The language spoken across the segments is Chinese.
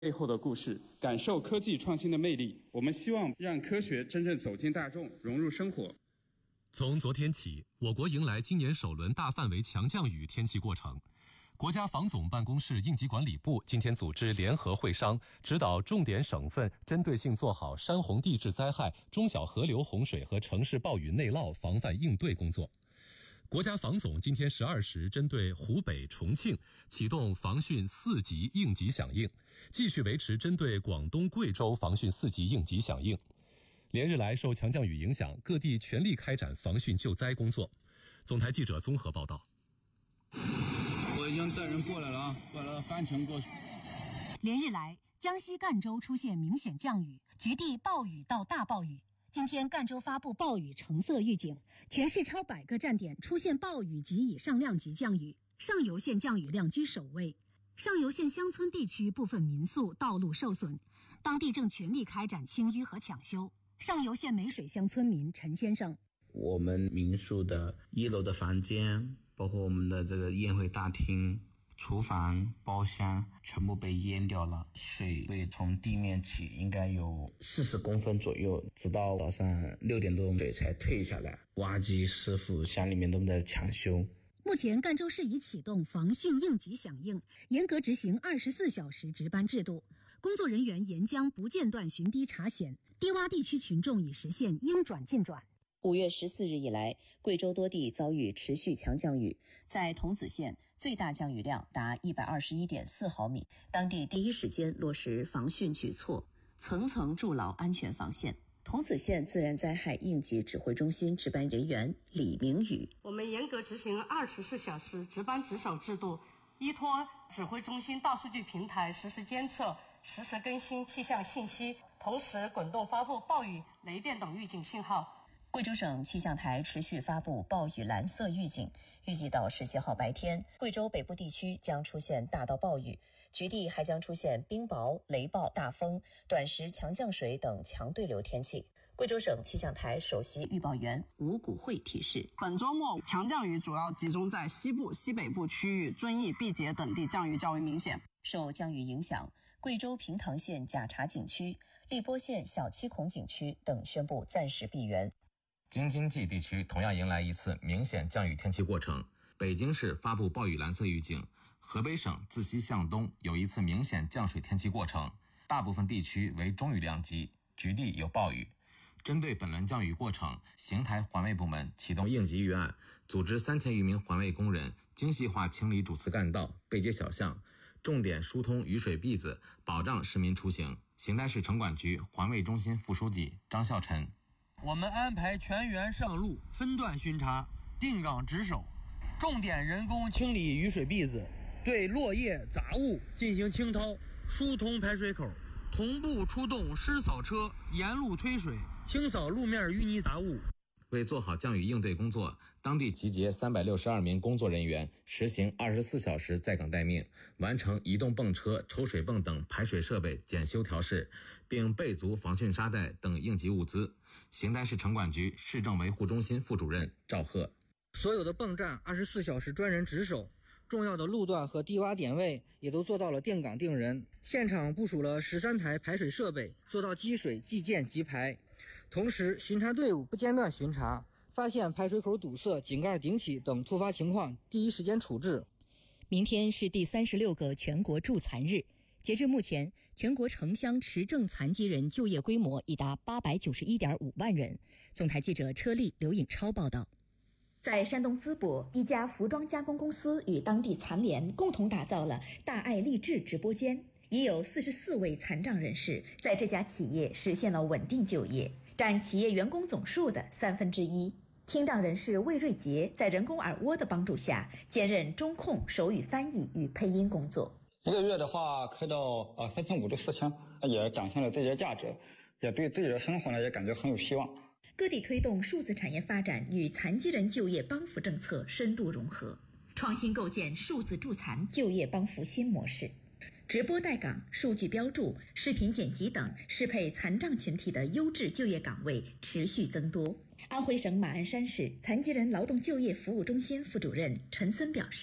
背后的故事，感受科技创新的魅力。我们希望让科学真正走进大众，融入生活。 从昨天起，我国迎来今年首轮大范围强降雨天气过程。国家防总办公室应急管理部今天组织联合会商，指导重点省份针对性做好山洪地质灾害、中小河流洪水和城市暴雨内涝防范应对工作。国家防总今天12时针对湖北、重庆启动防汛4级应急响应，继续维持针对广东、贵州防汛4级应急响应。连日来受强降雨影响，各地全力开展防汛救灾工作。总台记者综合报道。 我已经带人过来了啊，过来了翻墙过去。 连日来，江西赣州出现明显降雨，局地暴雨到大暴雨。今天赣州发布暴雨橙色预警，全市超100个站点出现暴雨及以上量级降雨，上游县降雨量居首位。上游县乡村地区部分民宿道路受损，当地正全力开展清淤和抢修。上游县梅水乡村民陈先生： 我们民宿的1楼的房间，包括我们的这个宴会大厅、厨房、包厢全部被淹掉了，水位从地面起应该有40公分左右，直到早上6点多水才退下来。挖机师傅乡里面都在抢修。 目前赣州市已启动防汛应急响应，严格执行24小时值班制度，工作人员沿江不间断巡堤查险，低洼地区群众已实现应转尽转。 5月14日以来，贵州多地遭遇持续强降雨，在桐梓县最大降雨量达121.4毫米，当地第一时间落实防汛举措，层层筑牢安全防线。桐梓县自然灾害应急指挥中心值班人员李明宇： 我们严格执行24小时值班值守制度，依托指挥中心大数据平台实时监测、实时更新气象信息，同时滚动发布暴雨、雷电等预警信号。 贵州省气象台持续发布暴雨蓝色预警，预计到17号白天，贵州北部地区将出现大到暴雨，局地还将出现冰雹、雷暴、大风、短时强降水等强对流天气。贵州省气象台首席预报员吴谷慧提示， 本周末强降雨主要集中在西部、西北部区域，遵义、毕节等地降雨较为明显。 受降雨影响，贵州平塘县贾察景区、荔波县小七孔景区等宣布暂时闭园。 京津冀地区同样迎来一次明显降雨天气过程，北京市发布暴雨蓝色预警，河北省自西向东有一次明显降水天气过程，大部分地区为中雨量级，局地有暴雨。针对本轮降雨过程，邢台环卫部门启动应急预案，组织3000余名环卫工人精细化清理主次干道、背街小巷，重点疏通雨水篦子，保障市民出行。邢台市城管局环卫中心副书记张孝臣： 我们安排全员上路，分段巡查，定岗值守，重点人工清理雨水篦子，对落叶杂物进行清掏，疏通排水口，同步出动湿扫车沿路推水，清扫路面淤泥杂物。 为做好降雨应对工作，当地集结362名工作人员，实行24小时在岗待命，完成移动泵车、抽水泵等排水设备检修调试，并备足防汛沙袋等应急物资。邢台市城管局市政维护中心副主任赵贺： 所有的泵站24小时专人值守，重要的路段和低洼点位也都做到了定岗定人，现场部署了13台排水设备，做到积水即建即排。同时，巡查队伍不间断巡查，发现排水口堵塞、井盖顶起等突发情况，第一时间处置。 明天是第36个全国助残日，截至目前，全国城乡持证残疾人就业规模已达891.5万人。总台记者车丽、刘颖超报道。 在山东淄博，一家服装加工公司与当地残联共同打造了大爱励志直播间，已有44位残障人士在这家企业实现了稳定就业，占企业员工总数的1/3。听障人士魏瑞杰在人工耳蜗的帮助下，兼任中控、手语翻译与配音工作。 1个月的话开到3500到4000，也展现了自己的价值，也对自己的生活呢也感觉很有希望。 各地推动数字产业发展与残疾人就业帮扶政策深度融合，创新构建数字助残就业帮扶新模式。直播带岗、数据标注、视频剪辑等适配残障群体的优质就业岗位持续增多。安徽省马鞍山市残疾人劳动就业服务中心副主任陈森表示，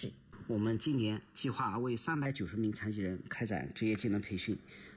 我们今年计划为390名残疾人开展职业技能培训。